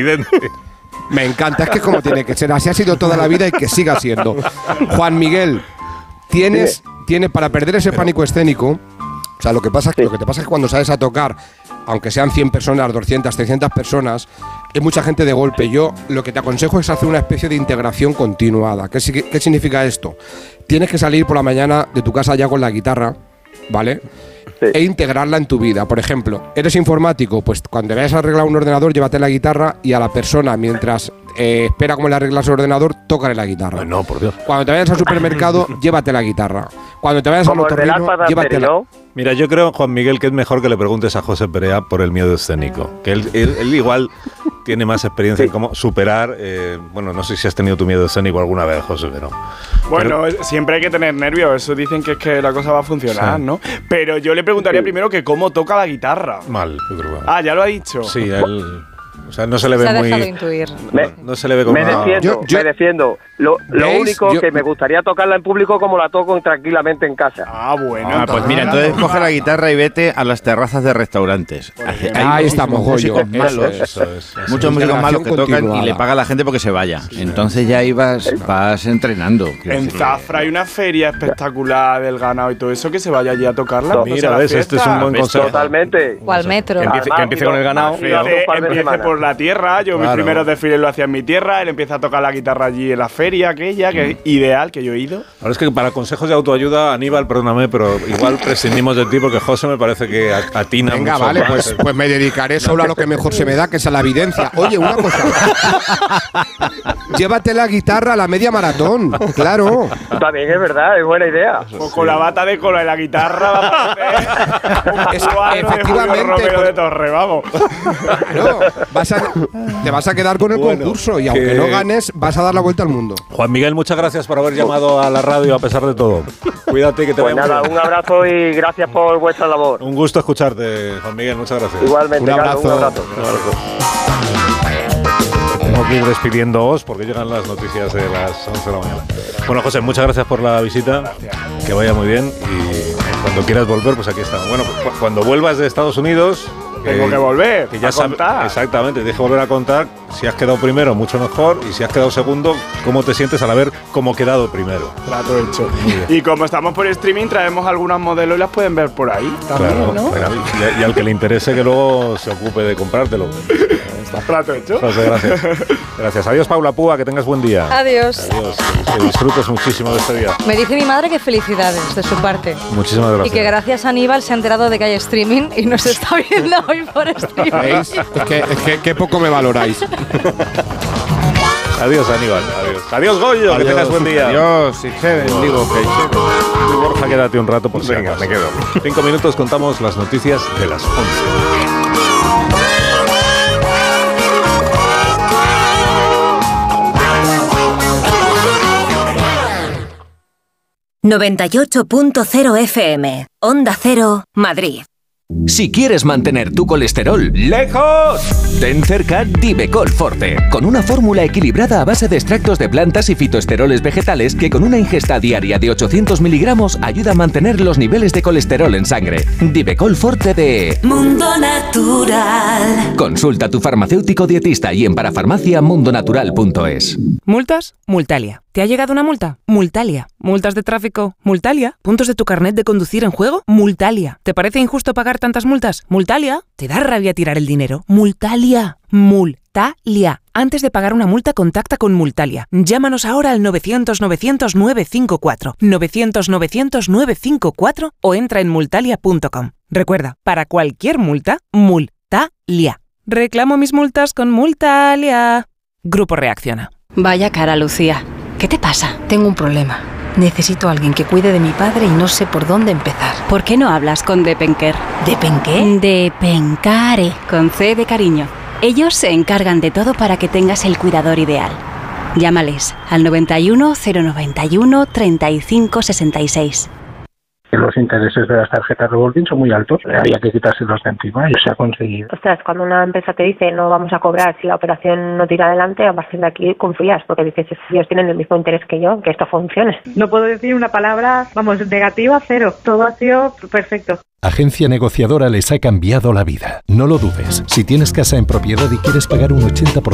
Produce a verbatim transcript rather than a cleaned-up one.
evidente. Me encanta, es que es como tiene que ser. Así ha sido toda la vida y que siga siendo. Juan Miguel, tienes, tienes para perder ese pánico escénico. O sea, lo que pasa es que lo que te pasa es que cuando sales a tocar, aunque sean cien personas, doscientas, trescientas personas, es mucha gente de golpe. Yo lo que te aconsejo es hacer una especie de integración continuada. ¿Qué, qué significa esto? Tienes que salir por la mañana de tu casa ya con la guitarra, ¿vale? Sí. E integrarla en tu vida. Por ejemplo, ¿eres informático? Pues cuando vayas a arreglar un ordenador, llévate la guitarra y a la persona, mientras eh, espera cómo le arreglas el ordenador, tócale la guitarra. No, por Dios. Cuando te vayas al supermercado, llévate la guitarra. Cuando te vayas al otorrino, llévate la... Mira, yo creo, Juan Miguel, que es mejor que le preguntes a José Perea por el miedo escénico. Que él, él, él igual tiene más experiencia sí. en cómo superar... Eh, bueno, no sé si has tenido tu miedo escénico alguna vez, José, pero... Bueno, pero, siempre hay que tener nervios. Eso dicen que es que la cosa va a funcionar, sí. ¿no? Pero yo le preguntaría sí. primero que cómo toca la guitarra. Mal, yo creo. Ah, ¿ya lo ha dicho? Sí, él... O sea, no se le ve se muy... Se ha dejado intuir. Me, no se le ve como... Me defiendo, yo, yo, me defiendo. Lo, lo único yo, que me gustaría tocarla en público como la toco tranquilamente en casa. Ah, bueno. Ah, pues mira, entonces coge la guitarra y vete a las terrazas de restaurantes. Ahí, ahí estamos, Goyo. Malos, eso es, eso es. Muchos músicos malos que tocan continuada. Y le paga a la gente porque se vaya. Sí. Entonces ya ahí vas, vas entrenando. En Zafra hay una feria espectacular del ganado y todo eso, que se vaya allí a tocarla. No, mira, ves, este es un buen consejo. Totalmente. O al metro. Que empiece, que empiece con el ganado. Empiece, empiece por la tierra. Yo claro. mis primeros desfiles lo hacía en mi tierra. Él empieza a tocar la guitarra allí en la feria aquella, que es ideal, que yo he ido. Ahora es que para consejos de autoayuda, Aníbal, perdóname, pero igual prescindimos de ti porque José me parece que atina Venga, mucho vale, más. Pues, pues me dedicaré solo a lo que mejor se me da, que es a la evidencia. Oye, una cosa. Llévate la guitarra a la media maratón, claro. También es verdad, es buena idea. Pues con la bata de cola y la guitarra va a parecer un efectivamente, de Romero de Torre, vamos. Claro, vas a, te vas a quedar con el bueno, concurso y aunque que... no ganes, vas a dar la vuelta al mundo. Juan Miguel, muchas gracias por haber llamado a la radio a pesar de todo. Cuídate, que te pues vaya nada, un abrazo y gracias por vuestra labor. Un gusto escucharte, Juan Miguel, muchas gracias. Igualmente, un abrazo. Carlos, un abrazo. Un abrazo. Tengo que ir despidiéndoos porque llegan las noticias de las once de la mañana. Bueno, José, muchas gracias por la visita. Gracias. Que vaya muy bien y cuando quieras volver, pues aquí estamos. Bueno, pues cuando vuelvas de Estados Unidos... Tengo que volver, que ya a contar. Exactamente, tienes que volver a contar si has quedado primero, mucho mejor, y si has quedado segundo, cómo te sientes al haber cómo quedado primero. Trato hecho. Y como estamos por streaming, traemos algunas modelos y las pueden ver por ahí también, claro, ¿no? Y, y al que le interese que luego se ocupe de comprártelo. Está plato hecho. José, gracias. Gracias. Adiós, Paula Púa, que tengas buen día. Adiós. Adiós. Que disfrutes muchísimo de este día. Me dice mi madre que felicidades de su parte. Muchísimas gracias. Y que gracias a Aníbal se ha enterado de que hay streaming y nos está viendo hoy por streaming. ¿Veis? Es que, es que, que poco me valoráis. Adiós, Aníbal. Adiós. Adiós, Goyo. Adiós. Que tengas buen día. Adiós. Y se bendigo. Tú, Borja, quédate un rato por si Venga, me quedo. Cinco minutos contamos las noticias de las once. noventa y ocho punto cero F M, Onda Cero, Madrid. Si quieres mantener tu colesterol lejos, ten cerca Divecol Forte, con una fórmula equilibrada a base de extractos de plantas y fitoesteroles vegetales que con una ingesta diaria de ochocientos miligramos ayuda a mantener los niveles de colesterol en sangre. Divecol Forte de Mundo Natural. Consulta a tu farmacéutico dietista y en parafarmacia mundonatural punto es. ¿Multas? Multalia. ¿Te ha llegado una multa? Multalia. ¿Multas de tráfico? Multalia. ¿Puntos de tu carnet de conducir en juego? Multalia. ¿Te parece injusto pagar tantas multas? Multalia. ¿Te da rabia tirar el dinero? Multalia. Multalia. Antes de pagar una multa, contacta con Multalia. Llámanos ahora al novecientos novecientos nueve cinco cuatro, novecientos novecientos nueve cinco cuatro o entra en multalia punto com. Recuerda, para cualquier multa, Multalia. Reclamo mis multas con Multalia. Grupo Reacciona. Vaya cara, Lucía. ¿Qué te pasa? Tengo un problema. Necesito a alguien que cuide de mi padre y no sé por dónde empezar. ¿Por qué no hablas con Depenker? ¿Depenqué? Depencare, con C de cariño. Ellos se encargan de todo para que tengas el cuidador ideal. Llámales al noventa y uno, cero noventa y uno, treinta y cinco sesenta y seis. Los intereses de las tarjetas revolving son muy altos, había que quitárselos de encima y se ha conseguido. Ostras, cuando una empresa te dice no vamos a cobrar si la operación no tira adelante, a partir de aquí confías, porque dices, ellos tienen el mismo interés que yo, que esto funcione. No puedo decir una palabra, vamos, negativa, cero. Todo ha sido perfecto. Agencia Negociadora les ha cambiado la vida. No lo dudes. Si tienes casa en propiedad y quieres pagar un ochenta por ciento